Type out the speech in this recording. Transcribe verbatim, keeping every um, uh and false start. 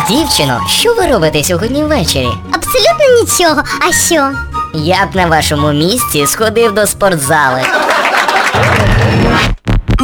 Дівчино, що ви робите сьогодні ввечері? Абсолютно нічого. А що? Я б на вашому місці сходив до спортзали.